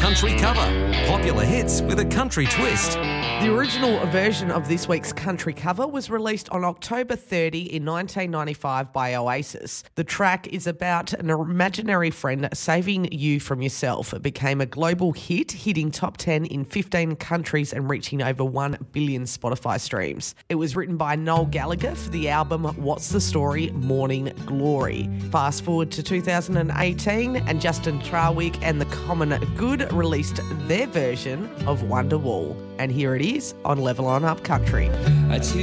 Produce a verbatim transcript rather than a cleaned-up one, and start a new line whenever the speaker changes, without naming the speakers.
Country Cover. Popular hits with a country twist.
The original version of this week's Country Cover was released on October thirtieth in nineteen ninety-five by Oasis. The track is about an imaginary friend saving you from yourself. It became a global hit, hitting top ten in fifteen countries and reaching over one billion Spotify streams. It was written by Noel Gallagher for the album What's the Story? Morning Glory. Fast forward to two thousand eighteen and Justin Trawick and The Common Good released their version of Wonderwall. And here it is on Level On Up Country.